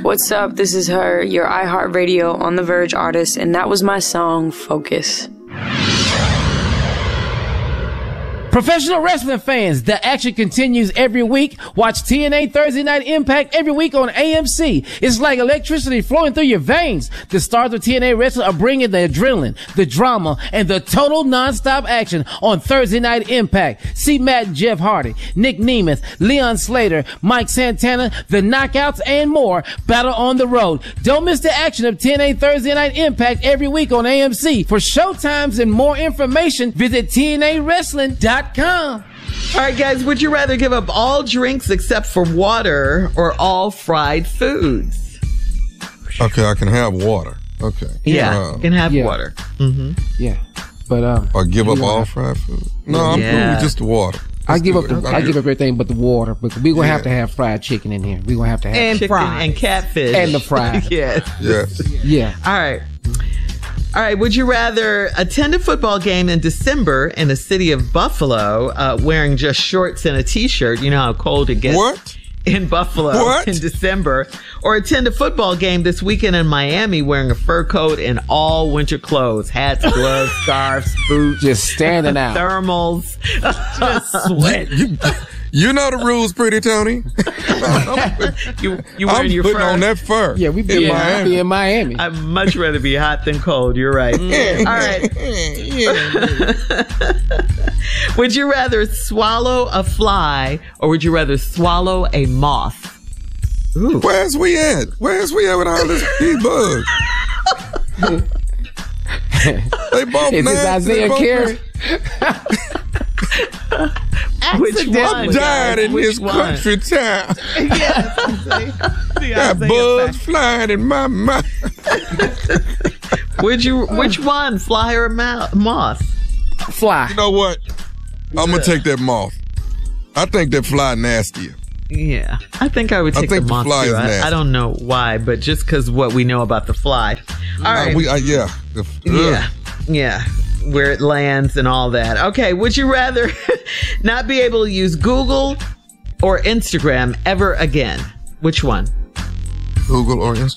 What's up? This is her, your iHeartRadio On the Verge artist, and that was my song, Focus. Professional wrestling fans, the action continues every week. Watch TNA Thursday Night Impact every week on AMC. It's like electricity flowing through your veins. The stars of TNA wrestling are bringing the adrenaline, the drama, and the total non-stop action on Thursday Night Impact. See Matt and Jeff Hardy, Nick Nemeth, Leon Slater, Mike Santana, The Knockouts, and more battle on the road. Don't miss the action of TNA Thursday Night Impact every week on AMC. For showtimes and more information, visit TNAWrestling.com. All right, guys, would you rather give up all drinks except for water or all fried foods? Okay, I can have water. Okay. Yeah, you can have water. Mm-hmm. Yeah. But or give up all fried food? No, I'm cool with just the water. I give up everything but the water, because we're going to have fried chicken in here. We're going to have and chicken fries. And catfish. And the fries. Yes. Yeah. All right, would you rather attend a football game in December in the city of Buffalo wearing just shorts and a t-shirt? You know how cold it gets in Buffalo in December. Or attend a football game this weekend in Miami wearing a fur coat and all winter clothes. Hats, gloves, scarves, boots. Just standing out. Thermals. Just sweat. You know the rules, Pretty Tony. you wearing your putting fur on that fur. Yeah, we be in Miami. I'd much rather be hot than cold. You're right. All right. Would you rather swallow a fly or would you rather swallow a moth? Ooh. Where's we at with all these bugs? They both Is this Isaiah Carey? Which one? I'm dying in this country town. Got bugs flying in my mouth. Which one? Fly or moth? Fly. You know what? I'm gonna take that moth. I think that fly nastier. Yeah, I think I would take the moth fly too. is nasty. I don't know why, but just because what we know about the fly. All right. Yeah. Where it lands and all that. Okay, would you rather not be able to use Google or Instagram ever again? Which one? Google or Instagram?